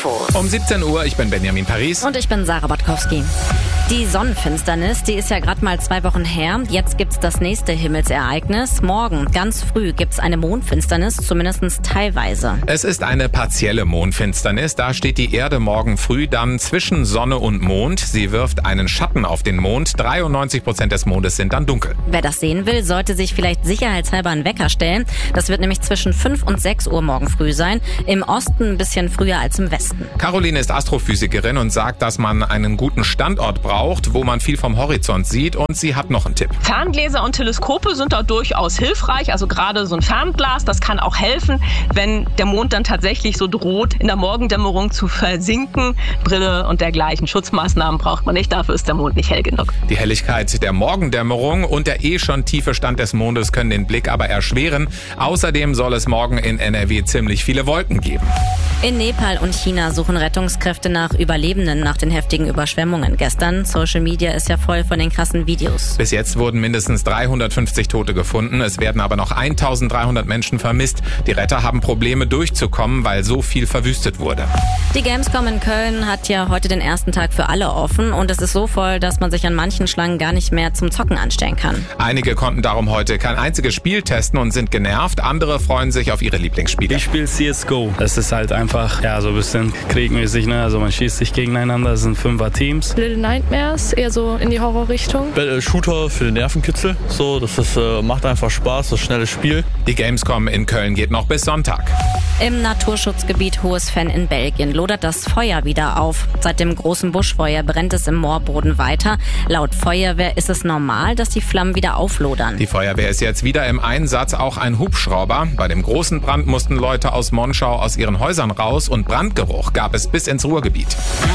Infos. Um 17 Uhr, ich bin Benjamin Paris. Und ich bin Sarah Botkowski. Die Sonnenfinsternis, die ist ja gerade mal 2 Wochen her. Jetzt gibt's das nächste Himmelsereignis. Morgen, ganz früh, gibt's eine Mondfinsternis, zumindest teilweise. Es ist eine partielle Mondfinsternis. Da steht die Erde morgen früh dann zwischen Sonne und Mond. Sie wirft einen Schatten auf den Mond. 93% des Mondes sind dann dunkel. Wer das sehen will, sollte sich vielleicht sicherheitshalber einen Wecker stellen. Das wird nämlich zwischen 5 und 6 Uhr morgen früh sein. Im Osten ein bisschen früher als im Westen. Caroline ist Astrophysikerin und sagt, dass man einen guten Standort braucht, wo man viel vom Horizont sieht, und sie hat noch einen Tipp. Ferngläser und Teleskope sind dort durchaus hilfreich, also gerade so ein Fernglas, das kann auch helfen, wenn der Mond dann tatsächlich so droht, in der Morgendämmerung zu versinken. Brille und dergleichen Schutzmaßnahmen braucht man nicht, dafür ist der Mond nicht hell genug. Die Helligkeit der Morgendämmerung und der schon tiefe Stand des Mondes können den Blick aber erschweren. Außerdem soll es morgen in NRW ziemlich viele Wolken geben. In Nepal und China suchen Rettungskräfte nach Überlebenden nach den heftigen Überschwemmungen gestern. Social Media ist ja voll von den krassen Videos. Bis jetzt wurden mindestens 350 Tote gefunden. Es werden aber noch 1300 Menschen vermisst. Die Retter haben Probleme durchzukommen, weil so viel verwüstet wurde. Die Gamescom in Köln hat ja heute den ersten Tag für alle offen und es ist so voll, dass man sich an manchen Schlangen gar nicht mehr zum Zocken anstellen kann. Einige konnten darum heute kein einziges Spiel testen und sind genervt. Andere freuen sich auf ihre Lieblingsspiele. Ich spiele CSGO. Das ist halt einfach so ein bisschen kriegmäßig, ne? Also man schießt sich gegeneinander, das sind 5er-Teams. Little Nightmares, eher so in die Horrorrichtung. Shooter für den Nervenkitzel. So, das macht einfach Spaß, das schnelle Spiel. Die Gamescom in Köln geht noch bis Sonntag. Im Naturschutzgebiet Hohes-Venn in Belgien lodert das Feuer wieder auf. Seit dem großen Buschfeuer brennt es im Moorboden weiter. Laut Feuerwehr ist es normal, dass die Flammen wieder auflodern. Die Feuerwehr ist jetzt wieder im Einsatz, auch ein Hubschrauber. Bei dem großen Brand mussten Leute aus Monschau aus ihren Häusern raus und Brandgeruch gab es bis ins Ruhrgebiet.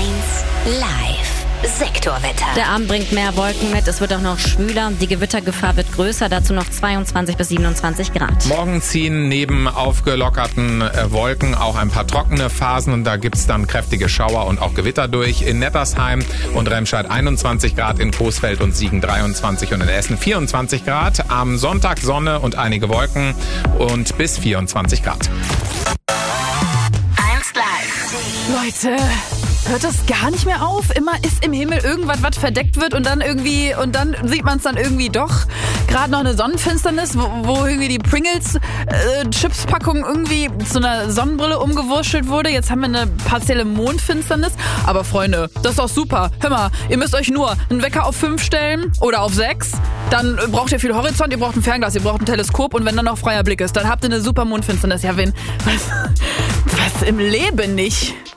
1 Live. Sektorwetter. Der Abend bringt mehr Wolken mit, es wird auch noch schwüler, die Gewittergefahr wird größer, dazu noch 22 bis 27 Grad. Morgen ziehen neben aufgelockerten Wolken auch ein paar trockene Phasen und da gibt's dann kräftige Schauer und auch Gewitter durch. In Nettersheim und Remscheid 21 Grad, in Coesfeld und Siegen 23 und in Essen 24 Grad. Am Sonntag Sonne und einige Wolken und bis 24 Grad. 1 Live. Leute, hört das gar nicht mehr auf? Immer ist im Himmel irgendwas, was verdeckt wird und dann sieht man es dann irgendwie doch. Gerade noch eine Sonnenfinsternis, wo irgendwie die Pringles-Chips-Packung irgendwie zu einer Sonnenbrille umgewurschtelt wurde. Jetzt haben wir eine partielle Mondfinsternis. Aber Freunde, das ist doch super. Hör mal, ihr müsst euch nur einen Wecker auf 5 stellen oder auf 6. Dann braucht ihr viel Horizont, ihr braucht ein Fernglas, ihr braucht ein Teleskop und wenn dann noch freier Blick ist, dann habt ihr eine super Mondfinsternis. Ja, was im Leben nicht?